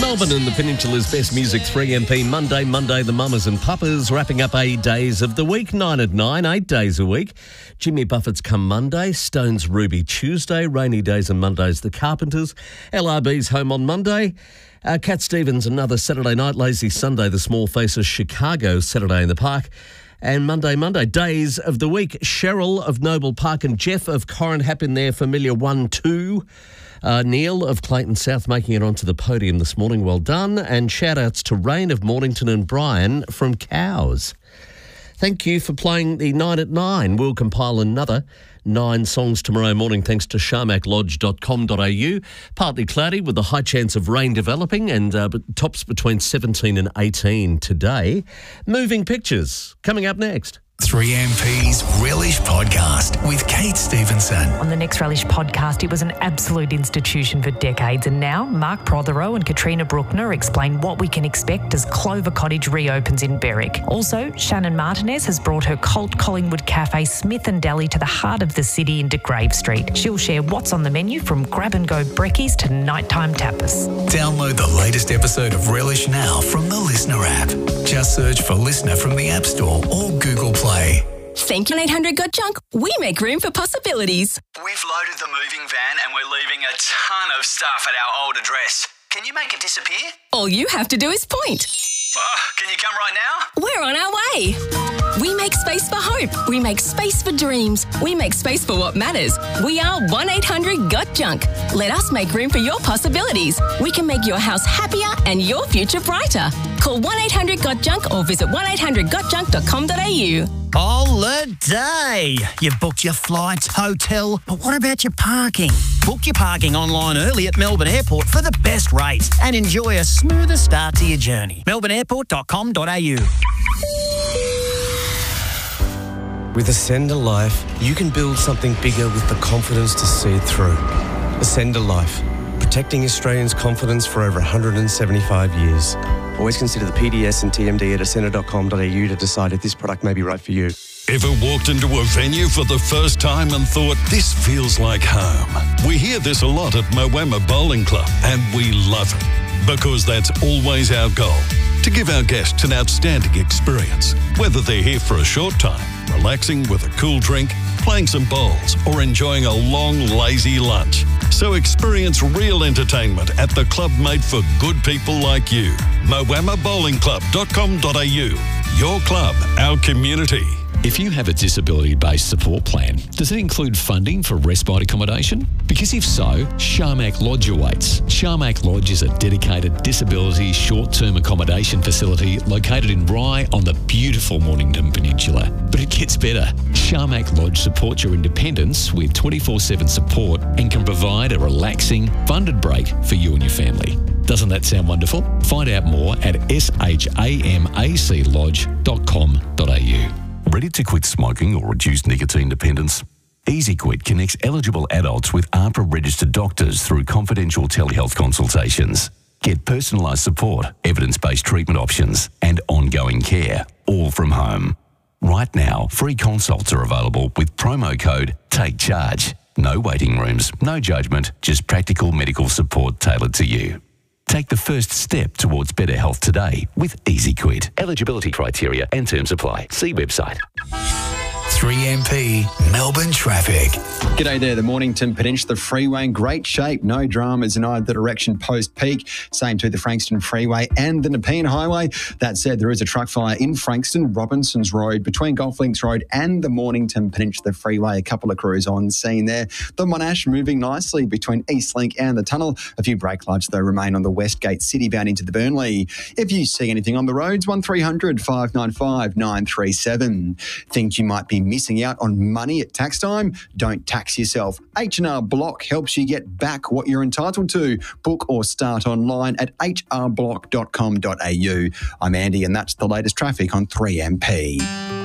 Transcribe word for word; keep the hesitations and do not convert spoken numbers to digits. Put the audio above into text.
Melbourne and the Peninsula's best music, three M P Monday, Monday, the Mamas and Papas, wrapping up eight days of the week, nine at nine, eight days a week. Jimmy Buffett's come Monday, Stone's Ruby Tuesday, Rainy Days and Mondays, the Carpenters, L R B's home on Monday, uh, Cat Stevens another Saturday night, Lazy Sunday, the Small Faces, Chicago Saturday in the Park, and Monday, Monday, days of the week. Cheryl of Noble Park and Jeff of Corran in their familiar one two. Uh, Neil of Clayton South making it onto the podium this morning. Well done. And shout-outs to Rain of Mornington and Brian from Cows. Thank you for playing the nine at nine. We'll compile another nine songs tomorrow morning thanks to sharmac lodge dot com dot a u. Partly cloudy with a high chance of rain developing and uh, tops between seventeen and eighteen today. Moving pictures coming up next. three M P's Relish Podcast with Kate Stevenson. On the next Relish Podcast, it was an absolute institution for decades, and now Mark Prothero and Katrina Bruckner explain what we can expect as Clover Cottage reopens in Berwick. Also, Shannon Martinez has brought her cult Collingwood cafe Smith and Deli to the heart of the city into Grave Street. She'll share what's on the menu from grab-and-go brekkies to nighttime tapas. Download the latest episode of Relish now from the Listener app. Just search for Listener from the App Store or Google Play. Thank you, eight hundred got junk. We make room for possibilities. We've loaded the moving van and we're leaving a ton of stuff at our old address. Can you make it disappear? All you have to do is point. Oh, can you come right now? We're on our way. We make space for hope. We make space for dreams. We make space for what matters. We are one eight hundred got junk. Let us make room for your possibilities. We can make your house happier and your future brighter. Call one eight hundred got junk or visit one eight hundred got junk dot com dot a u. Holiday! You've booked your flights, hotel, but what about your parking? Book your parking online early at Melbourne Airport for the best rates and enjoy a smoother start to your journey. melbourne airport dot com dot a u. With Ascender Life, you can build something bigger with the confidence to see it through. Ascender Life, protecting Australians' confidence for over one hundred seventy-five years. Always consider the P D S and T M D at ascender dot com dot a u to decide if this product may be right for you. Ever walked into a venue for the first time and thought, this feels like home? We hear this a lot at Moama Bowling Club, and we love it because that's always our goal, to give our guests an outstanding experience, whether they're here for a short time, relaxing with a cool drink, playing some bowls, or enjoying a long, lazy lunch. So experience real entertainment at the club made for good people like you. moama bowling club dot com dot a u. Your club, our community. If you have a disability-based support plan, does it include funding for respite accommodation? Because if so, Sharmac Lodge awaits. Sharmac Lodge is a dedicated disability short-term accommodation facility located in Rye on the beautiful Mornington Peninsula. But it gets better. Sharmac Lodge supports your independence with twenty-four seven support and can provide a relaxing, funded break for you and your family. Doesn't that sound wonderful? Find out more at shamac lodge dot com dot a u. Ready to quit smoking or reduce nicotine dependence? EasyQuit connects eligible adults with A H P R-registered doctors through confidential telehealth consultations. Get personalised support, evidence-based treatment options, and ongoing care, all from home. Right now, free consults are available with promo code TAKECHARGE. No waiting rooms, no judgment, just practical medical support tailored to you. Take the first step towards better health today with EasyQuit. Eligibility criteria and terms apply. See website. three M P Melbourne traffic. G'day there, the Mornington Peninsula Freeway in great shape. No dramas in either direction post-peak. Same to the Frankston Freeway and the Nepean Highway. That said, there is a truck fire in Frankston, Robinson's Road, between Golf Links Road and the Mornington Peninsula Freeway. A couple of crews on scene there. The Monash moving nicely between Eastlink and the tunnel. A few brake lights, though, remain on the Westgate City bound into the Burnley. If you see anything on the roads, one three hundred, five nine five, nine three seven. Think you might be missing out on money at tax time? Don't tax yourself. H and R Block helps you get back what you're entitled to. Book or start online at h r block dot com dot a u. I'm Andy and that's the latest traffic on three M P.